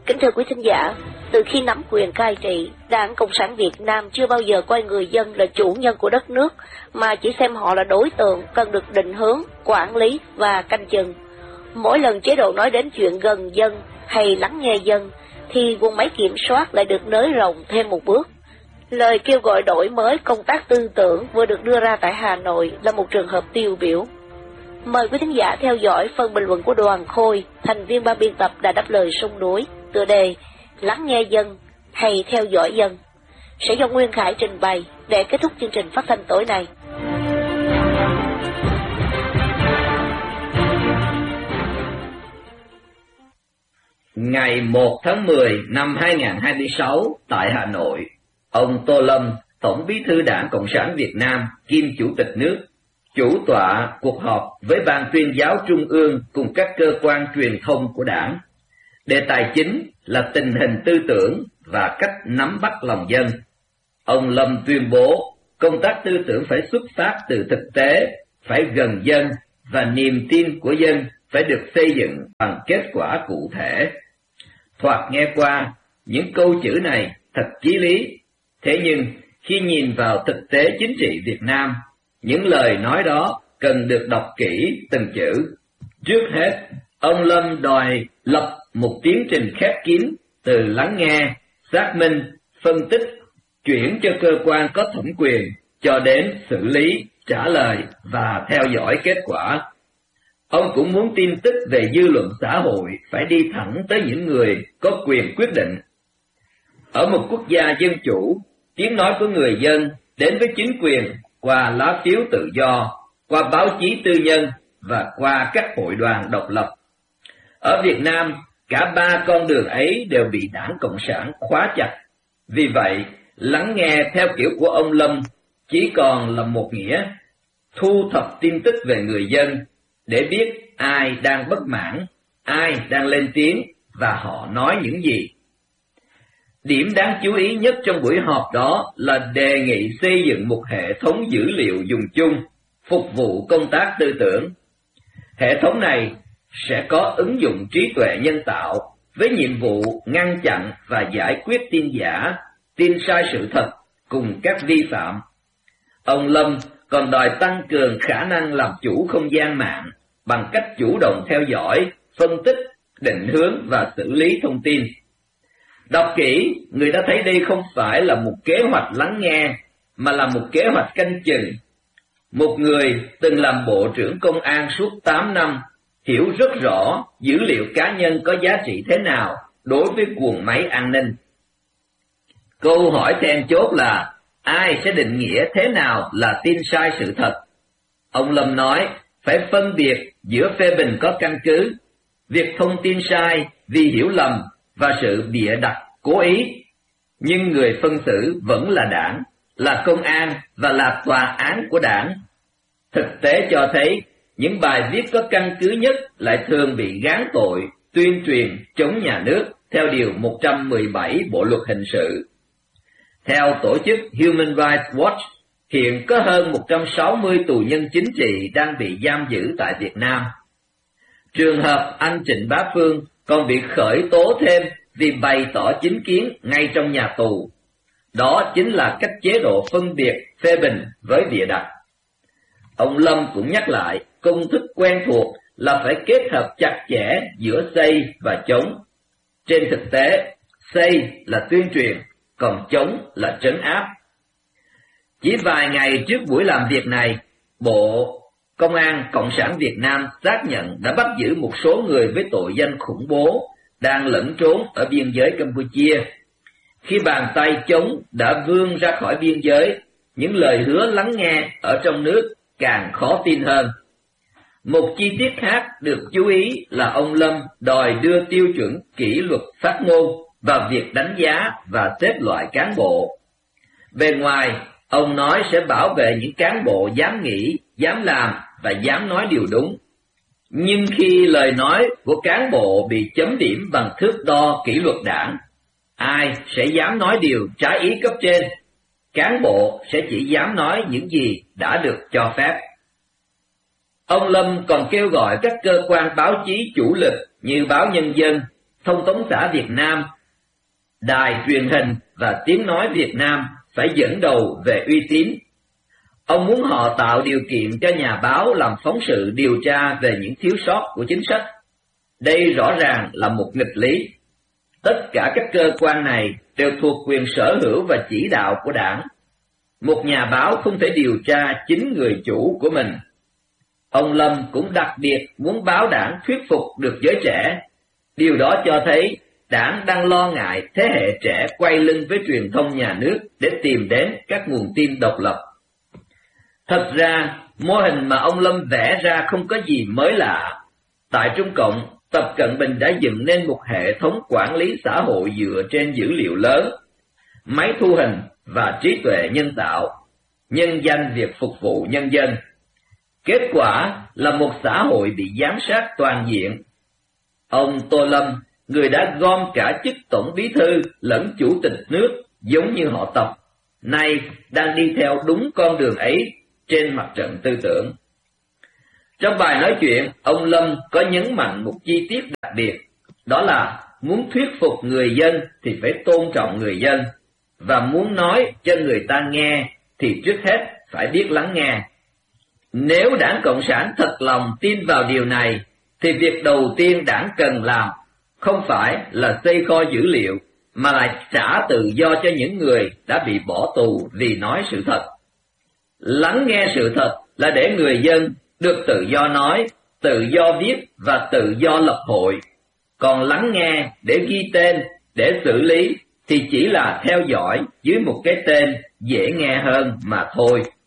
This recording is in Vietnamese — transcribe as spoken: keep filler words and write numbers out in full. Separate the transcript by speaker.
Speaker 1: Kính thưa quý thính giả, từ khi nắm quyền cai trị, Đảng Cộng sản Việt Nam chưa bao giờ coi người dân là chủ nhân của đất nước, mà chỉ xem họ là đối tượng cần được định hướng, quản lý và canh chừng. Mỗi lần chế độ nói đến chuyện gần dân hay lắng nghe dân, thì guồng máy kiểm soát lại được nới rộng thêm một bước. Lời kêu gọi đổi mới công tác tư tưởng vừa được đưa ra tại Hà Nội là một trường hợp tiêu biểu. Mời quý thính giả theo dõi phần bình luận của Đoàn Khôi, thành viên ban biên tập Đài Đáp Lời Sông Núi, tựa đề Lắng nghe dân hay theo dõi dân, sẽ do Nguyên Khải trình bày để kết thúc chương trình phát thanh tối nay.
Speaker 2: Ngày một tháng mười năm hai nghìn không trăm hai mươi sáu tại Hà Nội, ông Tô Lâm, Tổng Bí thư Đảng Cộng sản Việt Nam kiêm Chủ tịch nước, chủ tọa cuộc họp với Ban Tuyên giáo Trung ương cùng các cơ quan truyền thông của Đảng. Đề tài chính là tình hình tư tưởng và cách nắm bắt lòng dân. Ông Lâm tuyên bố công tác tư tưởng phải xuất phát từ thực tế, phải gần dân và niềm tin của dân phải được xây dựng bằng kết quả cụ thể. Thoạt nghe qua, những câu chữ này thật chí lý, thế nhưng khi nhìn vào thực tế chính trị Việt Nam, những lời nói đó cần được đọc kỹ từng chữ. Trước hết, ông Lâm đòi lập một tiến trình khép kín từ lắng nghe, xác minh, phân tích, chuyển cho cơ quan có thẩm quyền cho đến xử lý, trả lời và theo dõi kết quả. Ông cũng muốn tin tức về dư luận xã hội phải đi thẳng tới những người có quyền quyết định. Ở một quốc gia dân chủ, tiếng nói của người dân đến với chính quyền qua lá phiếu tự do, qua báo chí tư nhân và qua các hội đoàn độc lập. Ở Việt Nam, cả ba con đường ấy đều bị Đảng Cộng sản khóa chặt. Vì vậy, lắng nghe theo kiểu của ông Lâm chỉ còn là một nghĩa thu thập tin tức về người dân để biết ai đang bất mãn, ai đang lên tiếng và họ nói những gì. Điểm đáng chú ý nhất trong buổi họp đó là đề nghị xây dựng một hệ thống dữ liệu dùng chung, phục vụ công tác tư tưởng. Hệ thống này sẽ có ứng dụng trí tuệ nhân tạo với nhiệm vụ ngăn chặn và giải quyết tin giả, tin sai sự thật cùng các vi phạm. Ông Lâm còn đòi tăng cường khả năng làm chủ không gian mạng bằng cách chủ động theo dõi, phân tích, định hướng và xử lý thông tin. Đọc kỹ, người ta thấy đây không phải là một kế hoạch lắng nghe, mà là một kế hoạch canh chừng. Một người từng làm Bộ trưởng Công an suốt tám năm, hiểu rất rõ dữ liệu cá nhân có giá trị thế nào đối với guồng máy an ninh. Câu hỏi then chốt là ai sẽ định nghĩa thế nào là tin sai sự thật? Ông Lâm nói phải phân biệt giữa phê bình có căn cứ, việc thông tin sai vì hiểu lầm và sự bịa đặt cố ý. Nhưng người phân xử vẫn là Đảng, là công an và là tòa án của Đảng. Thực tế cho thấy những bài viết có căn cứ nhất lại thường bị gán tội tuyên truyền chống nhà nước theo điều một trăm mười bảy Bộ luật hình sự. Theo tổ chức Human Rights Watch, hiện có hơn một trăm sáu mươi tù nhân chính trị đang bị giam giữ tại Việt Nam. Trường hợp anh Trịnh Bá Phương còn bị khởi tố thêm vì bày tỏ chính kiến ngay trong nhà tù. Đó chính là cách chế độ phân biệt phê bình với bịa đặt. Ông Lâm cũng nhắc lại công thức quen thuộc là phải kết hợp chặt chẽ giữa xây và chống. Trên thực tế, xây là tuyên truyền, còn chống là trấn áp. Chỉ vài ngày trước buổi làm việc này, Bộ Công an Cộng sản Việt Nam xác nhận đã bắt giữ một số người với tội danh khủng bố đang lẫn trốn ở biên giới Campuchia. Khi bàn tay chống đã vươn ra khỏi biên giới, những lời hứa lắng nghe ở trong nước càng khó tin hơn. Một chi tiết khác được chú ý là ông Lâm đòi đưa tiêu chuẩn kỷ luật phát ngôn vào việc đánh giá và xếp loại cán bộ. Bề ngoài, ông nói sẽ bảo vệ những cán bộ dám nghĩ, dám làm và dám nói điều đúng. Nhưng khi lời nói của cán bộ bị chấm điểm bằng thước đo kỷ luật Đảng, ai sẽ dám nói điều trái ý cấp trên? Cán bộ sẽ chỉ dám nói những gì đã được cho phép. Ông Lâm còn kêu gọi các cơ quan báo chí chủ lực như Báo Nhân dân, Thông tấn xã Việt Nam, đài truyền hình và tiếng nói Việt Nam phải dẫn đầu về uy tín. Ông muốn họ tạo điều kiện cho nhà báo làm phóng sự điều tra về những thiếu sót của chính sách. Đây rõ ràng là một nghịch lý. Tất cả các cơ quan này đều thuộc quyền sở hữu và chỉ đạo của Đảng. Một nhà báo không thể điều tra chính người chủ của mình. Ông Lâm cũng đặc biệt muốn báo Đảng thuyết phục được giới trẻ. Điều đó cho thấy Đảng đang lo ngại thế hệ trẻ quay lưng với truyền thông nhà nước để tìm đến các nguồn tin độc lập. Thật ra, mô hình mà ông Lâm vẽ ra không có gì mới lạ. Tại Trung Cộng, Tập Cận Bình đã dựng nên một hệ thống quản lý xã hội dựa trên dữ liệu lớn, máy thu hình và trí tuệ nhân tạo, nhân danh việc phục vụ nhân dân. Kết quả là một xã hội bị giám sát toàn diện. Ông Tô Lâm, người đã gom cả chức tổng bí thư lẫn chủ tịch nước giống như họ Tập, nay đang đi theo đúng con đường ấy trên mặt trận tư tưởng. Trong bài nói chuyện, ông Lâm có nhấn mạnh một chi tiết đặc biệt, đó là muốn thuyết phục người dân thì phải tôn trọng người dân, và muốn nói cho người ta nghe thì trước hết phải biết lắng nghe. Nếu Đảng Cộng sản thật lòng tin vào điều này, thì việc đầu tiên Đảng cần làm không phải là xây kho dữ liệu, mà là trả tự do cho những người đã bị bỏ tù vì nói sự thật. Lắng nghe sự thật là để người dân được tự do nói, tự do viết và tự do lập hội. Còn lắng nghe để ghi tên, để xử lý thì chỉ là theo dõi dưới một cái tên dễ nghe hơn mà thôi.